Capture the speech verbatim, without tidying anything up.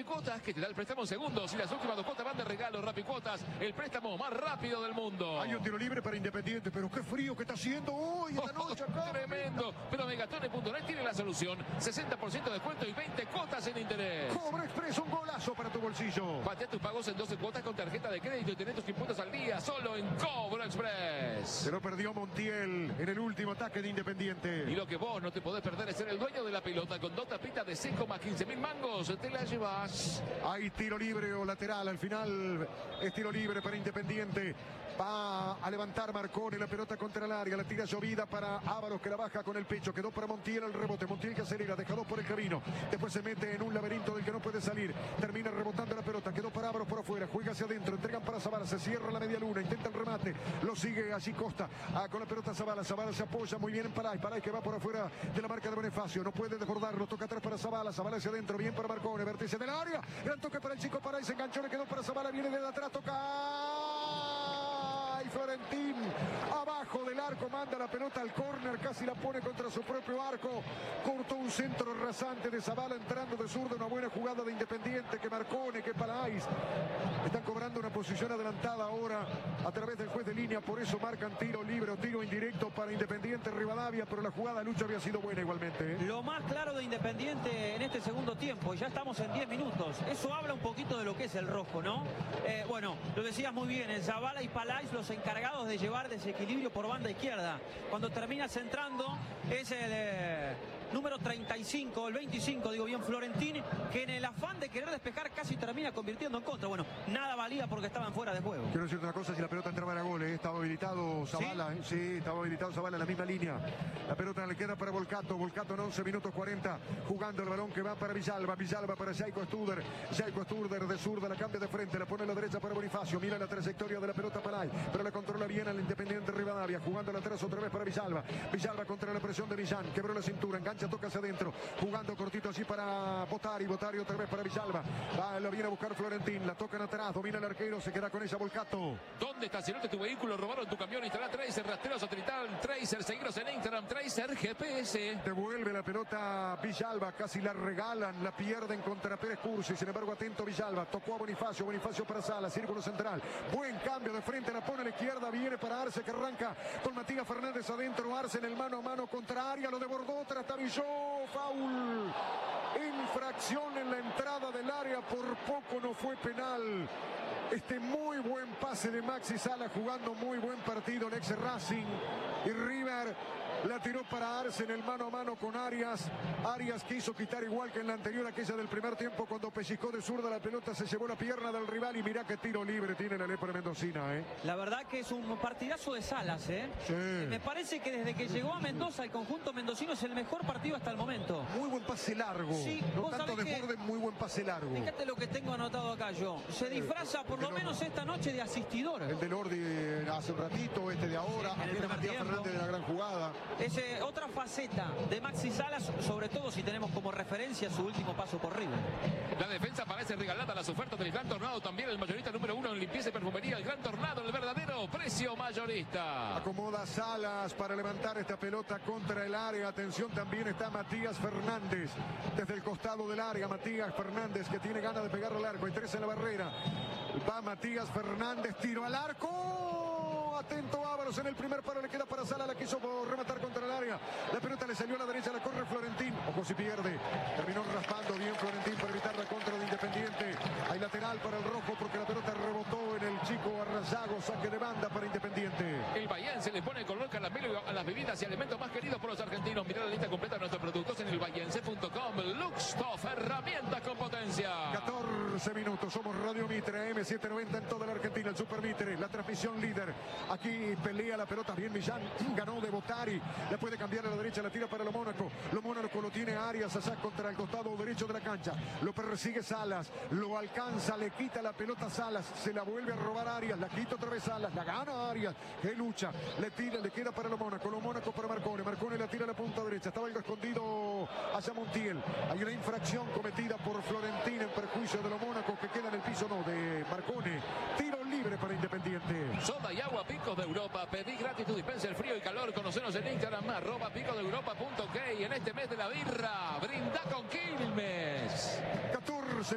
Rapicuotas, que te da el préstamo en segundos y las últimas dos cuotas van de regalo. Rapicuotas, el préstamo más rápido del mundo. Hay un tiro libre para Independiente, pero qué frío que está haciendo hoy esta noche acá. Tremendo, pero Megatone punto net tiene la solución. sesenta por ciento de descuento y veinte cuotas en interés. Cobra Express, un golazo para tu bolsillo. Patea tus pagos en doce cuotas con tarjeta de crédito y tenés tus impuestos al día solo en Cobra Express. Se lo perdió Montiel en el último ataque de Independiente. Y lo que vos no te podés perder es ser el dueño de la pelota. Con dos tapitas de seis coma quince mil mangos te la llevas. Hay tiro libre o lateral. Al final es tiro libre para Independiente. Va a levantar Marcone la pelota contra el área. La tira llovida para Ávaros, que la baja con el pecho. Quedó para Montiel el rebote. Montiel que acelera, deja dos por el camino. Después se mete en un laberinto del que no puede salir. Termina rebotando la pelota. Quedó para Ávaros por afuera. Juega hacia adentro. Entregan para Zavala. Se cierra la media luna. Intenta el remate. Lo sigue allí Costa. Ah, con la pelota Zavala. Zavala se apoya muy bien en Palay. Palay que va por afuera de la marca de Bonifacio. No puede desbordarlo. Toca atrás para Zavala. Zavala hacia adentro. Bien para Marcone. Vértice del área. Gran toque para el chico Palay. Se enganchó. Le quedó para Zavala. Viene de atrás. Toca. Y Florentín abajo del arco, manda la pelota al córner, casi la pone contra su propio arco, cortó un centro rasante de Zavala entrando de zurda, una buena jugada de Independiente, que Marcone, que Palais están cobrando una posición adelantada ahora a través del juez de línea, por eso marcan tiro libre o tiro indirecto para Independiente Rivadavia, pero la jugada Lucha había sido buena igualmente, ¿eh? Lo más claro de Independiente en este segundo tiempo, ya estamos en diez minutos, eso habla un poquito de lo que es el rojo, ¿no? Eh, bueno, lo decías muy bien, el Zavala y Palais los encargados de llevar desequilibrio por banda izquierda. Cuando termina centrando es el eh, número treinta y cinco, el veinticinco, digo bien, Florentín, que en el afán de querer despejar casi termina convirtiendo en contra. Bueno, nada valía porque estaban fuera de juego. Quiero decirte una cosa, si la pelota entraba a gol, ¿eh? Estaba habilitado Zavala, ¿sí? ¿eh? Sí, estaba habilitado Zavala en la misma línea. La pelota le queda para Volcato, Volcato en once minutos cuarenta, jugando el balón que va para Villalba, Villalba para Jaiko Studer, Jaiko Studer de zurda, la cambia de frente, la pone a la derecha para Bonifacio, mira la trayectoria de la pelota para ahí, pero la controla bien al Independiente Rivadavia, jugando la atrás otra vez para Villalba, Villalba contra la presión de Millán, quebró la cintura, engancha, toca hacia adentro, jugando cortito así para Botari, Botari otra vez para Villalba, va, lo viene a buscar Florentín, la tocan atrás, domina el arquero, se queda con ella Volcato. ¿Dónde estacionaste tu vehículo? ¿Robaron tu camión? Instala Tracer, rastreo satelital Tracer, seguiros en Instagram, Tracer G P S. Devuelve la pelota Villalba, casi la regalan, la pierden contra Pérez Cursi, sin embargo atento Villalba, tocó a Bonifacio, Bonifacio para Sala, círculo central, buen cambio de frente, la pone a la izquierda, viene para Arce que arranca con Matías Fernández adentro, Arce en el mano a mano contra Arias, lo desbordó, trastabilló, foul, infracción en la entrada del área, por poco no fue penal. Este muy buen pase de Maxi Sala, jugando muy buen partido el ex Racing, y River la tiró para Arce en el mano a mano con Arias. Arias quiso quitar igual que en la anterior, aquella del primer tiempo, cuando pellizcó de zurda la pelota, se llevó la pierna del rival y mirá qué tiro libre tiene la lepra mendocina, ¿eh? La verdad que es un partidazo de Salas, ¿eh? Sí. Me parece que desde que llegó a Mendoza el conjunto mendocino es el mejor partido hasta el momento. Muy buen pase largo, Sí, no vos tanto sabés que- desborde, muy buen pase largo. Fíjate lo que tengo anotado acá yo. Se disfraza por lo no, menos no. esta noche de asistidor. El de Lordi hace un ratito, este de ahora, Sí, en el aquí primer Matías tiempo. Fernández de la gran jugada. Es eh, otra faceta de Maxi Salas, sobre todo si tenemos como referencia su último paso por River. La defensa parece regalada, las ofertas del Gran Tornado también, el mayorista número uno en limpieza y perfumería, el Gran Tornado, el verdadero precio mayorista. Acomoda Salas para levantar esta pelota contra el área. Atención, también está Matías Fernández desde el costado del área. Matías Fernández que tiene ganas de pegar al arco. Hay tres en la barrera. Va Matías Fernández, tiro al arco. Atento Ávaros en el primer paro, le queda para Sala, la quiso rematar contra el área. La pelota le salió a la derecha, la corre Florentín. Ojo si pierde. Terminó raspando bien Florentín para evitar la contra de Independiente. Hay lateral para el rojo porque la pelota rebotó en el chico Arrazago. Saque de banda para Independiente. El Bahiense le pone color caramelo a las bebidas y alimentos más queridos por los argentinos. Mirá la lista completa de nuestros productos en el bahiense punto com. Luxtoff, herramientas con potencia. catorce minutos, somos Radio Mitre, M setecientos noventa en toda la Argentina, el Super Mitre, la transmisión líder. Aquí pelea la pelota bien Millán, ganó de Botari, la puede cambiar a la derecha, la tira para lo Mónaco. Lo Mónaco lo tiene Arias allá contra el costado derecho de la cancha. Lo persigue Salas, lo alcanza, le quita la pelota a Salas, se la vuelve a robar Arias, la quita otra vez Salas, la gana Arias, que lucha, le tira, le queda para lo Mónaco, lo Mónaco para Marcone, Marcone la tira a la punta derecha, estaba algo escondido hacia Montiel. Hay una infracción cometida por Florentín en perjuicio de lo Mónaco que queda en el piso, no, de Marcone. Tiro libre para Independiente. Soda y agua Picos de Europa. Pedí gratis tu dispenser frío y calor. Conocenos en Instagram, arroba picos de europa punto ok. En este mes de la birra, brinda con Quilmes.